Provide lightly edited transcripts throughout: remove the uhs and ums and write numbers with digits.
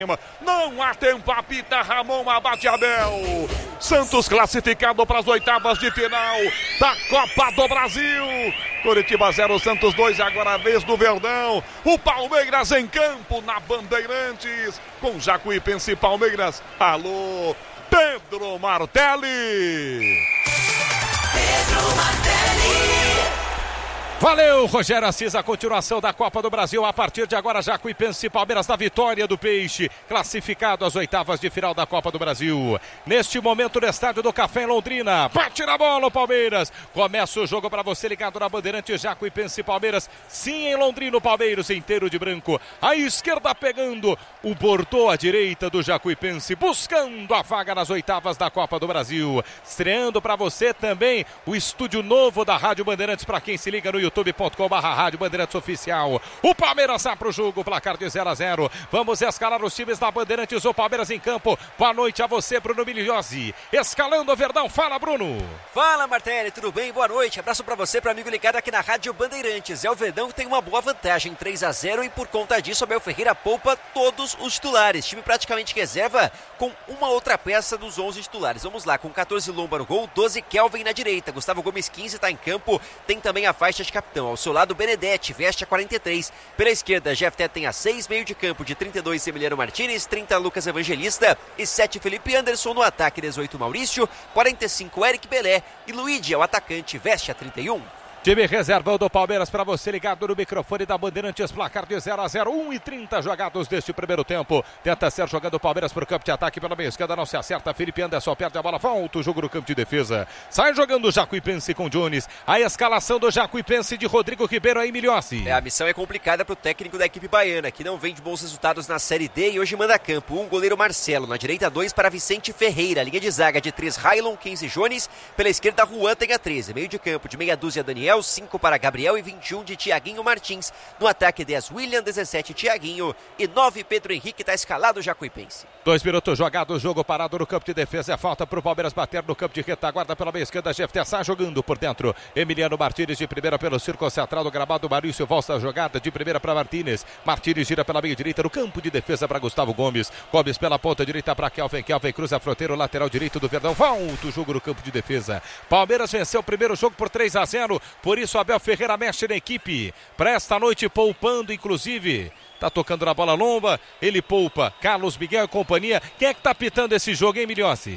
Não há tempo, apita Ramon, abate Abel. Santos classificado para as oitavas de final da Copa do Brasil. Coritiba 0, Santos 2, agora a vez do Verdão. O Palmeiras em campo na Bandeirantes, com Jacuipense e Palmeiras. Alô, Pedro Martelli. Pedro Martelli. Valeu, Rogério Assis, a continuação da Copa do Brasil. A partir de agora, Jacuipense e Palmeiras na vitória do Peixe, classificado às oitavas de final da Copa do Brasil. Neste momento, no Estádio do Café em Londrina, bate na bola o Palmeiras. Começa o jogo para você ligado na Bandeirante, Jacuipense e Palmeiras. Sim, em Londrina, o Palmeiras inteiro de branco. A esquerda pegando o Bordeaux, à direita do Jacuipense, buscando a vaga nas oitavas da Copa do Brasil. Estreando para você também o estúdio novo da Rádio Bandeirantes, para quem se liga no youtube.com/Rádio Bandeirantes Oficial. O Palmeiras sai para o jogo, placar de 0-0. Vamos escalar os times da Bandeirantes, o Palmeiras em campo. Boa noite a você, Bruno Migliozzi. Escalando o Verdão, fala, Bruno. Fala, Martelli, tudo bem? Boa noite. Abraço para você, para amigo ligado aqui na Rádio Bandeirantes. É o Verdão que tem uma boa vantagem, 3-0, e por conta disso, Abel Ferreira poupa todos os titulares. Time praticamente reserva com uma outra peça dos 11 titulares. Vamos lá, com 14 Lomba no gol, 12 Kelvin na direita. Gustavo Gomes 15 está em campo, tem também a faixa de capitão. Ao seu lado, Benedetti, veste a 43. Pela esquerda, Jefté tem a 6, meio de campo de 32, Emiliano Martínez, 30, Lucas Evangelista e 7, Felipe Anderson. No ataque, 18, Maurício, 45, Eric Belé e Luigi, o atacante, veste a 31. Time reserva do Palmeiras para você ligado no microfone da Bandeirantes, placar de 0-0, 1:30 jogados deste primeiro tempo. Tenta ser jogando o Palmeiras para o campo de ataque pela meia esquerda, não se acerta. Felipe Anderson perde a bola, volta o jogo no campo de defesa. Sai jogando o Jacuipense com Jones. A escalação do Jacuipense de Rodrigo Ribeiro aí, Migliozzi. A missão é complicada para o técnico da equipe baiana, que não vem de bons resultados na Série D e hoje manda a campo. Goleiro Marcelo, na direita 2 para Vicente Ferreira. Linha de zaga de 3, Railon, 15, Jones. Pela esquerda, Juan tem a 13. Meio de campo de meia dúzia, Daniel, 5 para Gabriel e 21 de Thiaguinho Martins. No ataque, 10 William, 17 Thiaguinho e 9 Pedro Henrique. Está escalado o Jacuipense. 2 minutos jogado, jogo parado no campo de defesa. É falta para o Palmeiras bater no campo de retaguarda pela meia esquerda. Jefté sai jogando por dentro. Emiliano Martínez de primeira pelo círculo central do gramado. Maurício volta a jogada de primeira para Martínez. Martínez gira pela meia direita no campo de defesa para Gustavo Gomes. Gomes pela ponta direita para Kelvin. Kelvin cruza a fronteira, o lateral direito do Verdão. Volta o jogo no campo de defesa. Palmeiras venceu o primeiro jogo por 3-0. Por isso, Abel Ferreira mexe na equipe para esta noite, poupando inclusive. Tá tocando na bola Lomba, ele poupa Carlos Miguel e companhia. Quem é que tá pitando esse jogo, hein, Migliozzi?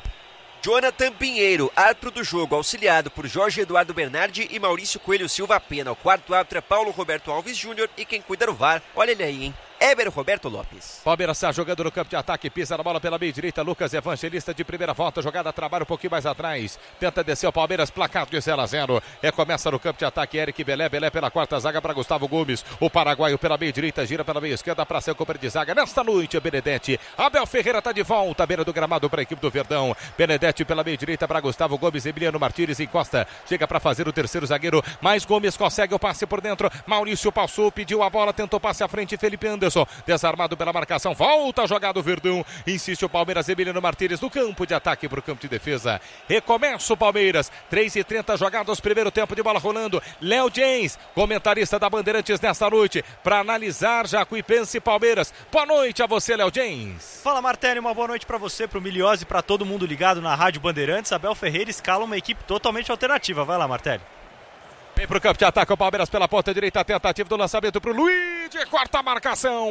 Jonathan Pinheiro, árbitro do jogo, auxiliado por Jorge Eduardo Bernardi e Maurício Coelho Silva Pena. O quarto árbitro é Paulo Roberto Alves Júnior e quem cuida do VAR, olha ele aí, hein? Éber Roberto Lopes. Palmeiras está jogando no campo de ataque, pisa na bola pela meia direita, Lucas Evangelista de primeira volta, jogada trabalha um pouquinho mais atrás, tenta descer o Palmeiras, placar de 0-0, começa no campo de ataque, Eric Belé pela quarta zaga para Gustavo Gomes, o paraguaio pela meia direita, gira pela meia esquerda para ser companheiro de zaga, nesta noite Benedetti, Abel Ferreira está de volta, à beira do gramado para a equipe do Verdão, Benedetti pela meia direita para Gustavo Gomes, Emiliano Martínez encosta, chega para fazer o terceiro zagueiro, mas Gomes consegue o passe por dentro, Maurício passou, pediu a bola, tentou passe à frente, Felipe Anderson, desarmado pela marcação, volta a jogada do Verdão, insiste o Palmeiras, Emiliano Martínez no campo de ataque para o campo de defesa, recomeça o Palmeiras, 3:30 jogados, primeiro tempo de bola rolando, Léo James, comentarista da Bandeirantes nesta noite, para analisar Jacuipense e Palmeiras. Boa noite a você, Léo James. Fala, Martelli, uma boa noite para você, para o Migliozzi, para todo mundo ligado na Rádio Bandeirantes. Abel Ferreira escala uma equipe totalmente alternativa, vai lá, Martelli. Vem pro campo de ataque o Palmeiras pela ponta direita, tentativa do lançamento pro Luigi, quarta marcação,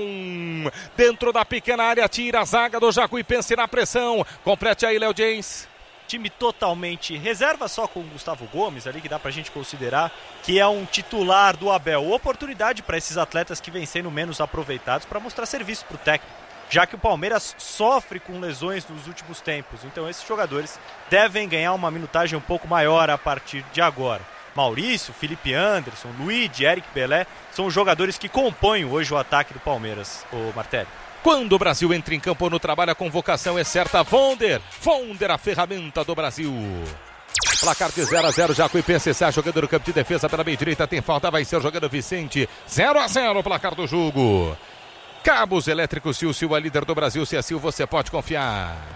dentro da pequena área, tira a zaga do Jacuipense na pressão, complete aí, Léo James. Time totalmente reserva, só com o Gustavo Gomes ali, que dá pra gente considerar que é um titular do Abel. Oportunidade para esses atletas que vêm sendo menos aproveitados para mostrar serviço pro técnico, já que o Palmeiras sofre com lesões nos últimos tempos, então esses jogadores devem ganhar uma minutagem um pouco maior a partir de agora. Maurício, Felipe Anderson, Luigi, Eric Belé são os jogadores que compõem hoje o ataque do Palmeiras, o Martelli. Quando o Brasil entra em campo no trabalho, a convocação é certa. Vonder, a ferramenta do Brasil. Placar de 0-0, Jacuipense sai jogando no campo de defesa pela meia direita, tem falta, vai ser jogando Vicente. 0-0 o placar do jogo. Cabos Elétricos Sil, a líder do Brasil, se é Sil, você pode confiar.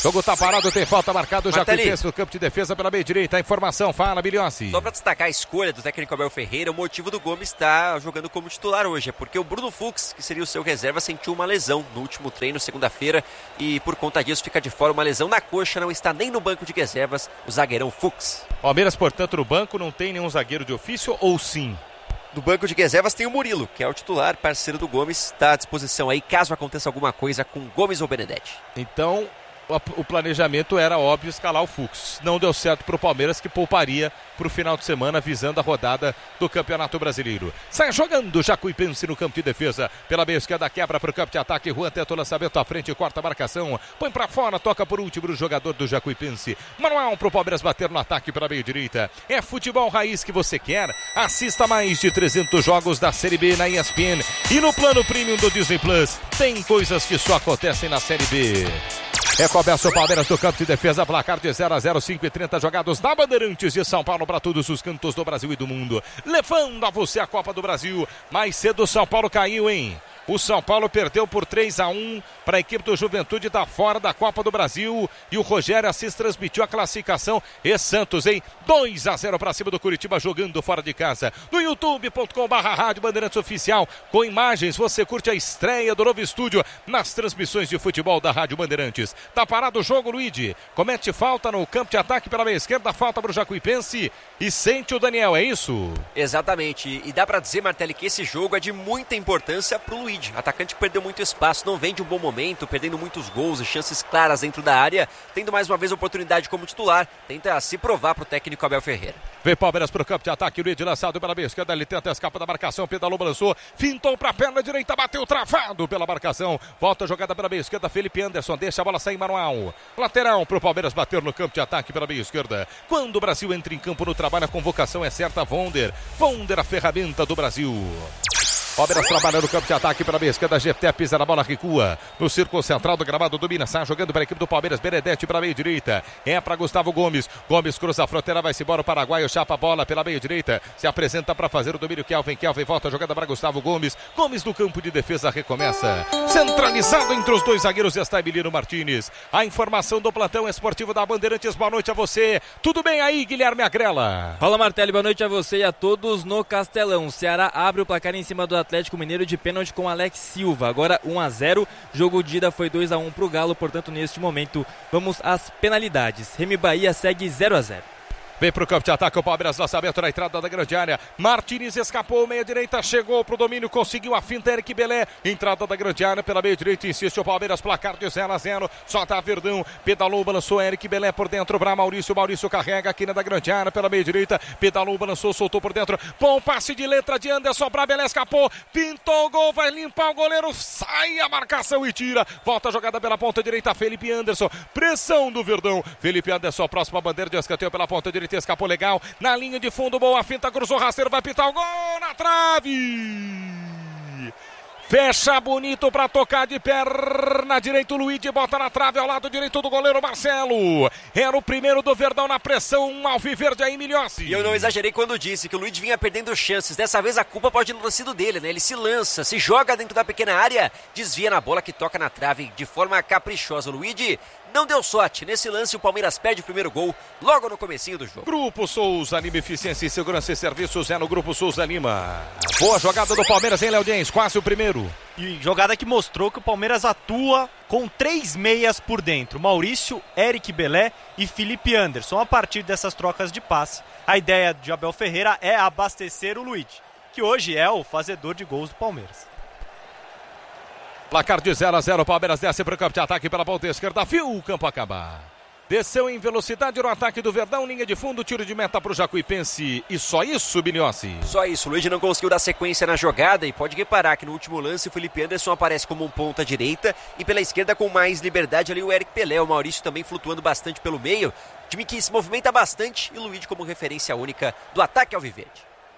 Jogo tá parado, tem falta marcada. O Martelli. Jacuipense no campo de defesa pela meia direita. A informação, fala, Bilhossi. Só para destacar a escolha do técnico Abel Ferreira, o motivo do Gomes estar jogando como titular hoje é porque o Bruno Fux, que seria o seu reserva, sentiu uma lesão no último treino, segunda-feira, e por conta disso fica de fora, uma lesão na coxa, não está nem no banco de reservas, o zagueirão Fux. Palmeiras, portanto, no banco não tem nenhum zagueiro de ofício ou sim? Do banco de reservas tem o Murilo, que é o titular, parceiro do Gomes, está à disposição aí caso aconteça alguma coisa com Gomes ou Benedetti. Então, o planejamento era óbvio escalar o Fux. Não deu certo para o Palmeiras, que pouparia para o final de semana, visando a rodada do Campeonato Brasileiro. Sai jogando Jacuipense no campo de defesa. Pela meia esquerda, quebra para o campo de ataque. Juan tenta o lançamento à frente, corta a marcação. Põe para fora, toca por último o jogador do Jacuipense. Manuel para o Palmeiras bater no ataque pela meia direita. É futebol raiz que você quer? Assista mais de 300 jogos da Série B na ESPN. E no plano premium do Disney Plus, tem coisas que só acontecem na Série B. Recomeça o Palmeiras do campo de defesa, placar de 0-0, 5:30 jogados na Bandeirantes de São Paulo para todos os cantos do Brasil e do mundo. Levando a você a Copa do Brasil. Mais cedo o São Paulo caiu, hein? O São Paulo perdeu por 3-1 para a equipe do Juventude, está fora da Copa do Brasil. E o Rogério Assis transmitiu a classificação. E Santos, hein? 2-0 para cima do Curitiba, jogando fora de casa. No youtube.com/Rádio Bandeirantes Oficial. Com imagens, você curte a estreia do novo estúdio nas transmissões de futebol da Rádio Bandeirantes. Tá parado o jogo, Luigi. Comete falta no campo de ataque pela meia esquerda. Falta para o Jacuipense. E sente o Daniel, é isso? Exatamente. E dá para dizer, Martelli, que esse jogo é de muita importância para o Luigi. Atacante que perdeu muito espaço, não vem de um bom momento, perdendo muitos gols e chances claras dentro da área, tendo mais uma vez a oportunidade como titular, tenta se provar para o técnico Abel Ferreira. Vem Palmeiras para o campo de ataque, Luiz lançado pela meia esquerda, ele tenta escapar da marcação, pedalou, balançou, fintou para a perna direita, bateu travado pela marcação, volta a jogada pela meia esquerda, Felipe Anderson, deixa a bola sair Manuel, lateral para o Palmeiras bater no campo de ataque pela meia esquerda. Quando o Brasil entra em campo no trabalho, a convocação é certa, Vonder, a ferramenta do Brasil. Palmeiras trabalha no campo de ataque pela meia esquerda, Jefté pisa na bola, recua no círculo central do gramado, domina, sai jogando para a equipe do Palmeiras, Benedetti para a meia direita, é para Gustavo Gomes, Gomes cruza a fronteira, vai-se embora o Paraguai, chapa a bola pela meia direita, se apresenta para fazer o domínio, Kelvin volta a jogada para Gustavo Gomes, Gomes no campo de defesa, recomeça, centralizado entre os dois zagueiros, está Emiliano Martins. A informação do plantão esportivo da Bandeirantes, boa noite a você, tudo bem aí, Guilherme Agrela? Fala, Martelli, boa noite a você e a todos no Castelão. O Ceará abre o placar em cima do Atlético Mineiro de pênalti com Alex Silva. Agora 1-0, jogo de ida foi 2-1 para o Galo, portanto neste momento vamos às penalidades. Remy Bahia segue 0-0. Vem pro campo de ataque o Palmeiras, lançamento na entrada da grande área. Martins escapou, meia direita, chegou pro domínio, conseguiu a finta, Eric Belé. Entrada da grande área pela meia direita, insiste o Palmeiras, placar de 0-0. Só tá Verdão, pedalou, balançou Eric Belé por dentro para Maurício. Maurício carrega aqui na da grande área pela meia direita, pedalou, balançou, soltou por dentro. Bom passe de letra de Anderson para Belé, escapou, pintou o gol, vai limpar o goleiro, sai a marcação e tira. Volta a jogada pela ponta direita, Felipe Anderson, pressão do Verdão. Felipe Anderson, próxima bandeira de escanteio pela ponta direita. Escapou legal, na linha de fundo, boa finta, cruzou rasteiro, vai pitar o gol na trave. Fecha bonito para tocar de perna direito, Luigi bota na trave ao lado direito do goleiro Marcelo. Era o primeiro do Verdão na pressão, alviverde aí, Milhossi. E eu não exagerei quando disse que o Luigi vinha perdendo chances. Dessa vez a culpa pode não ter sido dele, né? Ele se lança, se joga dentro da pequena área, desvia na bola que toca na trave de forma caprichosa. O Luigi não deu sorte. Nesse lance o Palmeiras perde o primeiro gol logo no comecinho do jogo. Grupo Souza Lima, eficiência e segurança e serviços é no Grupo Souza Lima. Boa jogada do Palmeiras, hein, Léo Dias? Quase o primeiro. E jogada que mostrou que o Palmeiras atua com 3 meias por dentro. Maurício, Eric Belé e Felipe Anderson. A partir dessas trocas de passe, a ideia de Abel Ferreira é abastecer o Luigi, que hoje é o fazedor de gols do Palmeiras. Placar de 0-0, Palmeiras desce para o campo de ataque pela ponta esquerda, viu o campo acabar. Desceu em velocidade no ataque do Verdão, linha de fundo, tiro de meta para o Jacuipense. E só isso, Biniossi? Só isso, o Luigi não conseguiu dar sequência na jogada e pode reparar que no último lance o Felipe Anderson aparece como um ponta direita e pela esquerda com mais liberdade ali o Eric Pelé, o Maurício também flutuando bastante pelo meio. Time que se movimenta bastante e o Luigi como referência única do ataque alviverde.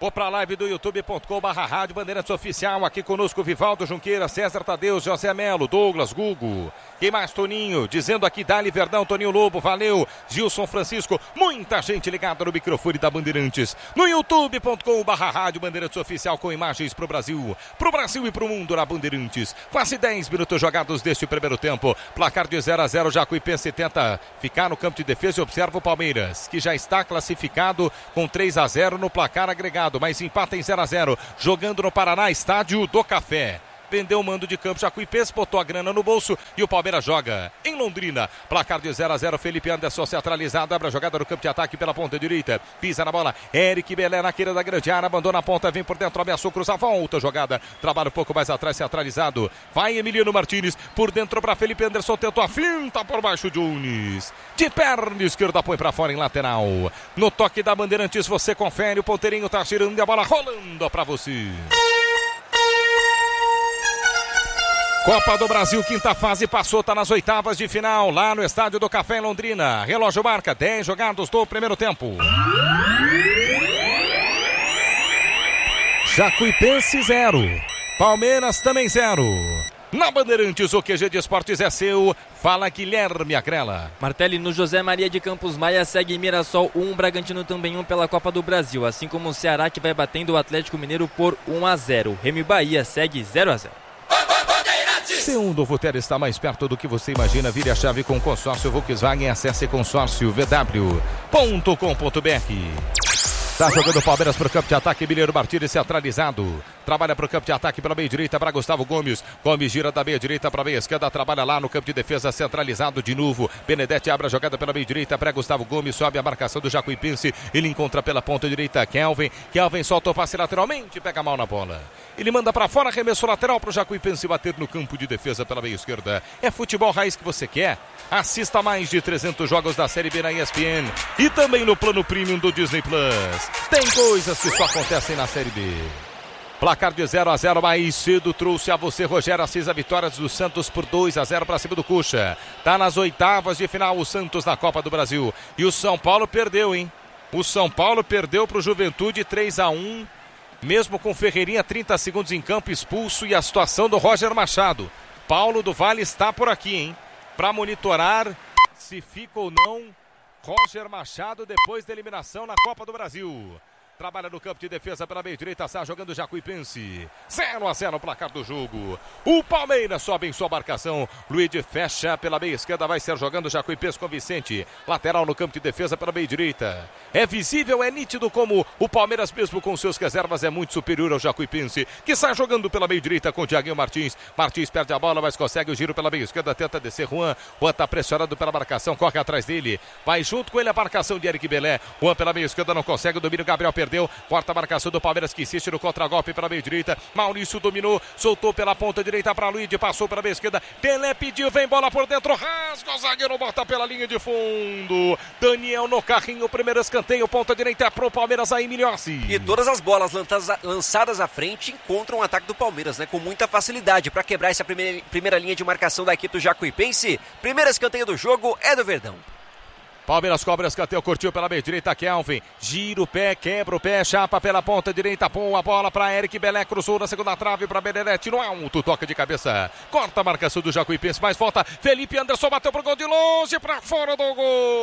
Vou para a live do youtube.com/Rádio Bandeirantes Oficial. Aqui conosco Vivaldo Junqueira, César Tadeu, José Melo, Douglas, Gugu. Quem mais? Toninho, dizendo aqui, Dali Verdão, Toninho Lobo, valeu. Gilson Francisco, muita gente ligada no microfone da Bandeirantes. No youtube.com/Rádio Bandeirantes Oficial, com imagens pro Brasil e pro mundo na Bandeirantes. Quase 10 minutos jogados deste primeiro tempo. Placar de 0-0, Jacuipense tenta ficar no campo de defesa e observa o Palmeiras, que já está classificado com 3-0 no placar agregado, mas empata em 0-0, jogando no Paraná, Estádio do Café. Vendeu o mando de campo, Jacuipense botou a grana no bolso e o Palmeiras joga em Londrina. Placar de 0-0, Felipe Anderson centralizado, abre a jogada no campo de ataque pela ponta direita, pisa na bola, Eric Belé na queira da grande área, abandona a ponta, vem por dentro, ameaçou, cruza, volta a jogada, trabalha um pouco mais atrás, centralizado, vai Emiliano Martínez, por dentro para Felipe Anderson, tentou a finta por baixo, Jones, de perna esquerda, põe para fora em lateral. No toque da Bandeirantes, você confere, o ponteirinho tá girando e a bola rolando para você. Copa do Brasil, quinta fase, passou, tá nas oitavas de final, lá no Estádio do Café em Londrina. Relógio marca, 10 jogados do primeiro tempo. Jacuipense 0, Palmeiras também 0. Na Bandeirantes, o QG de Esportes é seu. Fala Guilherme Acrela. Martelli, no José Maria de Campos Maia, segue Mirassol 1, Bragantino também 1 pela Copa do Brasil. Assim como o Ceará, que vai batendo o Atlético Mineiro por 1-0. Remy Bahia segue 0-0. Se um novo Ter está mais perto do que você imagina, vire a chave com o consórcio Volkswagen. Acesse consórciovw.com.br. Tá jogando o Palmeiras pro campo de ataque, Emiliano Martínez centralizado. Trabalha pro campo de ataque pela meia direita para Gustavo Gomes. Gomes gira da meia direita para meia esquerda, trabalha lá no campo de defesa centralizado de novo. Benedetti abre a jogada pela meia direita para Gustavo Gomes, sobe a marcação do Jacuipense. Ele encontra pela ponta direita Kelvin. Kelvin solta o passe lateralmente, pega mal na bola. Ele manda para fora, arremesso lateral pro Jacuipense bater no campo de defesa pela meia esquerda. É futebol raiz que você quer? Assista mais de 300 jogos da Série B na ESPN e também no plano premium do Disney Plus. Tem coisas que só acontecem na Série B. Placar de 0-0, mais cedo trouxe a você, Rogério Assis, a vitória do Santos por 2-0 para cima do Cuxa. Tá nas oitavas de final o Santos na Copa do Brasil. E o São Paulo perdeu, hein? O São Paulo perdeu pro Juventude 3-1, mesmo com Ferreirinha 30 segundos em campo expulso e a situação do Roger Machado. Paulo do Vale está por aqui, hein? Para monitorar se fica ou não Roger Machado depois da eliminação na Copa do Brasil. Trabalha no campo de defesa pela meia direita, está jogando Jacuipense. 0-0 o placar do jogo. O Palmeiras sobe em sua marcação. Luigi fecha pela meia esquerda, vai ser jogando Jacuipense com Vicente. Lateral no campo de defesa pela meia direita. É visível, é nítido como o Palmeiras, mesmo com seus reservas, é muito superior ao Jacuipense, que sai jogando pela meia direita com o Thiaguinho Martins. Martins perde a bola, mas consegue o giro pela meia esquerda, tenta descer Juan. Juan está pressionado pela marcação, corre atrás dele. Vai junto com ele a marcação de Eric Belé. Juan pela meia esquerda não consegue, o domínio Gabriel perdeu, quarta marcação do Palmeiras que insiste no contragolpe pela meia direita. Maurício dominou, soltou pela ponta direita para Luigi, passou pela meia esquerda. Pelé pediu, vem bola por dentro, rasga o zagueiro, bota pela linha de fundo. Daniel no carrinho, primeiro escanteio, ponta direita pro Palmeiras, aí Milhossi. E todas as bolas lançadas à frente encontram o ataque do Palmeiras, né? Com muita facilidade para quebrar essa primeira linha de marcação da equipe do Jacuipense. Primeiro escanteio do jogo é do Verdão. Palmeiras cobra escanteio, curtiu pela meia direita, Kelvin, gira o pé, quebra o pé, chapa pela ponta direita, põe a bola para Eric Belé, cruzou na segunda trave para Benedetti, no alto, toca de cabeça, corta a marcação do Jacuipense, mas volta, Felipe Anderson bateu pro gol de longe, para fora do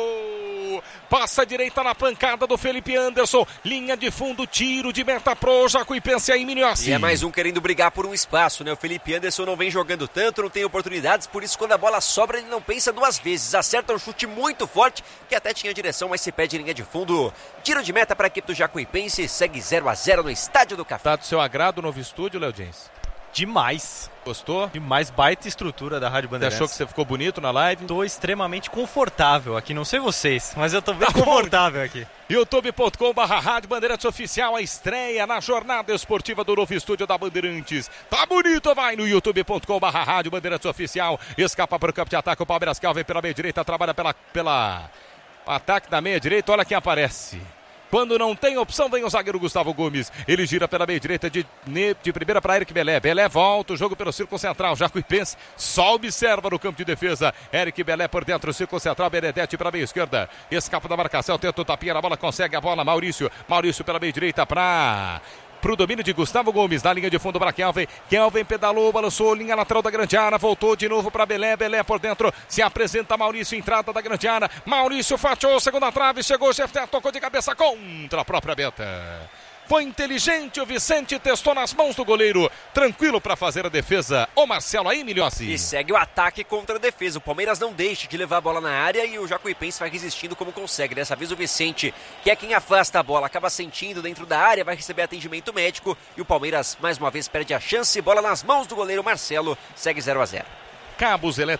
gol, passa a direita na pancada do Felipe Anderson, linha de fundo, tiro de meta pro Jacuipense, aí Minhossi. E é mais um querendo brigar por um espaço, né? O Felipe Anderson não vem jogando tanto, não tem oportunidades, por isso quando a bola sobra ele não pensa duas vezes, acerta um chute muito forte, que até tinha direção, mas se pede linha de fundo. Tiro de meta para a equipe do Jacuipense, segue 0-0 no Estádio do Café. Tá do seu agrado o novo estúdio, Léo Jens? Demais. Gostou? Demais, baita estrutura da Rádio Bandeirantes. Você achou que você ficou bonito na live? Tô extremamente confortável aqui, não sei vocês, mas eu tô bem confortável aqui. youtube.com/Rádio Bandeirantes Oficial, a estreia na jornada esportiva do novo estúdio da Bandeirantes. Tá bonito, vai no youtube.com/Rádio Bandeirantes Oficial. Escapa para o campo de ataque, o Palmeiras Kelvin pela meia direita, trabalha pela ataque da meia direita, olha quem aparece. Quando não tem opção, vem o zagueiro Gustavo Gomes. Ele gira pela meia direita de primeira para Eric Belé. Belé volta o jogo pelo círculo central. Jacuipense só observa no campo de defesa. Eric Belé por dentro, círculo central. Benedetti para a meia esquerda. Escapa da marcação, tenta o tapinha na bola, consegue a bola. Maurício pela meia direita pro domínio de Gustavo Gomes, na linha de fundo para Kelvin. Kelvin pedalou, balançou, linha lateral da grande área, voltou de novo para Belé. Belé por dentro, se apresenta Maurício, entrada da grande área. Maurício fatiou, segunda trave, chegou, Jefté, tocou de cabeça contra a própria meta. Foi inteligente, o Vicente testou nas mãos do goleiro. Tranquilo para fazer a defesa. O Marcelo aí, Milhossi. E segue o ataque contra a defesa. O Palmeiras não deixa de levar a bola na área e o Jacuipense vai resistindo como consegue. Dessa vez o Vicente, que é quem afasta a bola, acaba sentindo dentro da área, vai receber atendimento médico. E o Palmeiras, mais uma vez, perde a chance. Bola nas mãos do goleiro Marcelo. Segue 0-0. Cabos elétricos